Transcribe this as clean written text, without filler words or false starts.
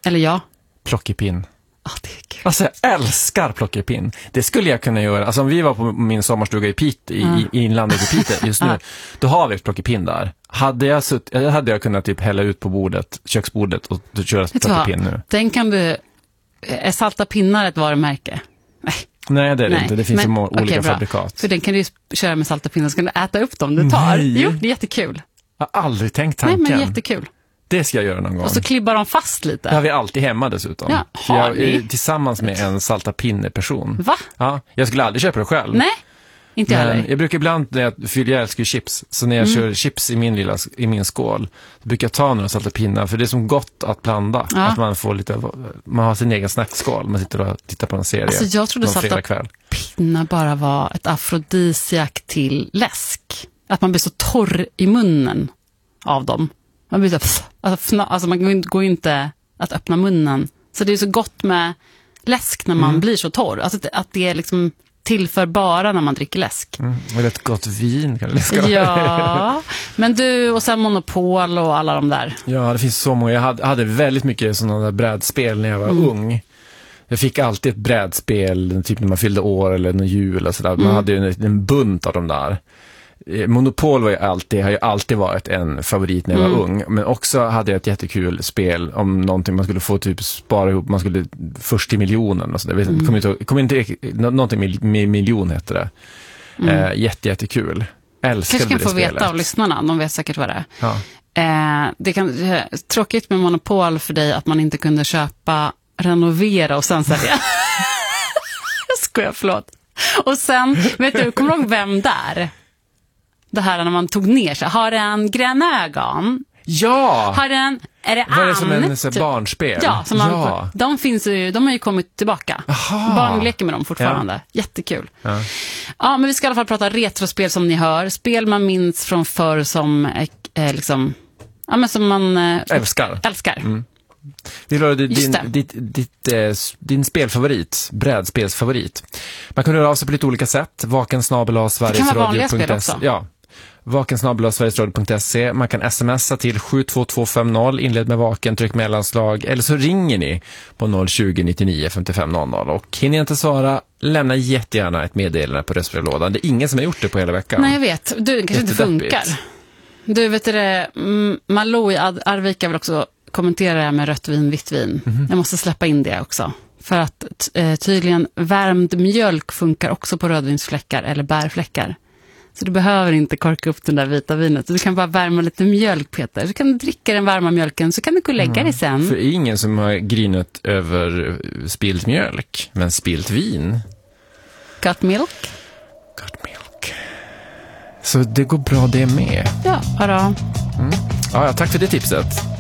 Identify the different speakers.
Speaker 1: Eller ja.
Speaker 2: Plockepinn.
Speaker 1: Det är kul.
Speaker 2: Alltså jag älskar plockepinn. Det skulle jag kunna göra. Alltså om vi var på min sommarstuga i inlandet i Piteå just nu, då har vi ett plockepinn där. Hade jag kunnat typ hälla ut på köksbordet och köra plockepinn nu.
Speaker 1: Den kan du... Är salta pinnar ett varumärke?
Speaker 2: Nej, det är det inte. Det finns ju olika fabrikat.
Speaker 1: För den kan du köra med salta pinnar, så kan du äta upp dem du tar.
Speaker 2: Nej.
Speaker 1: Jo, det är jättekul.
Speaker 2: Jag har aldrig tänkt tanken.
Speaker 1: Nej, men jättekul.
Speaker 2: Det ska jag göra någon gång.
Speaker 1: Och så klibbar de fast lite.
Speaker 2: Det har vi alltid hemma dessutom.
Speaker 1: Ja,
Speaker 2: jag är tillsammans med en salta pinne-person.
Speaker 1: Va?
Speaker 2: Ja, jag skulle aldrig köpa det själv.
Speaker 1: Nej, inte jag heller.
Speaker 2: Jag brukar ibland, när jag älskar chips, så när jag kör chips i min skål, så brukar jag ta några salta pinnar, för det är som gott att blanda. Ja. Att man har sin egen snackskål, man sitter och tittar på en serie.
Speaker 1: Alltså jag trodde salta pinnar bara var ett afrodisiak till läsk. Att man blir så torr i munnen av dem. Man blir så, man går inte att öppna munnen. Så det är så gott med läsk när man blir så torr. Alltså att det är liksom tillför bara när man dricker läsk.
Speaker 2: Och ett gott vin kan det.
Speaker 1: Ja, men du och sen Monopol och alla de där.
Speaker 2: Ja, det finns så många. Jag hade väldigt mycket sådana där brädspel när jag var ung. Jag fick alltid ett brädspel, typ när man fyllde år eller en jul och sådär. Man hade ju en bunt av de där. Monopol har ju alltid varit en favorit när jag var ung, men också hade jag ett jättekul spel om någonting man skulle få typ spara ihop, man skulle först till miljonen och så där. Kommer inte någonting med miljon heter det. Jättekul. Älskade
Speaker 1: kanske kan
Speaker 2: det
Speaker 1: få
Speaker 2: spelet.
Speaker 1: Veta av lyssnarna, de vet säkert vad det är.
Speaker 2: Ja.
Speaker 1: Det kan tråkigt med Monopol för dig att man inte kunde köpa, renovera och sen sälja. Jag skojar, förlåt. Och sen, vet du, kommer du ihåg vem där? Det här när man tog ner sig. Har en gröna
Speaker 2: Ja!
Speaker 1: Är det
Speaker 2: var det som en barnspel?
Speaker 1: Ja, de har ju kommit tillbaka.
Speaker 2: Aha.
Speaker 1: Barn leker med dem fortfarande. Ja. Jättekul. Ja, men vi ska i alla fall prata retrospel som ni hör. Spel man minns från förr som liksom, ja, men som man älskar.
Speaker 2: Vill du höra din spelfavorit, brädspelsfavorit? Man kan höra av sig på lite olika sätt. vakensnabel@sverigesradio.se. Ja. vakensnabel@sverigesradio.se. Man kan smsa till 72250, inled med vaken, tryck mellanslag, eller så ringer ni på 020 99 55 00. Och hinner inte svara, lämna jättegärna ett meddelande på röstbrevlådan. Det är ingen som har gjort det på hela veckan.
Speaker 1: Nej, jag vet. Det kanske inte funkar. Du, vet det, Malou i Arvika vill också kommentera det här med rött vin, vitt vin. Jag måste släppa in det också. För att tydligen värmd mjölk funkar också på rödvinsfläckar eller bärfläckar. Så du behöver inte korka upp den där vita vinet. Du kan bara värma lite mjölk, Peter. Så kan du dricka den varma mjölken, så kan du gå och lägga dig sen.
Speaker 2: För ingen som har grinat över spilt mjölk, men spilt vin.
Speaker 1: Got milk.
Speaker 2: Så det går bra det med.
Speaker 1: Ja, bara.
Speaker 2: Ja, tack för det tipset.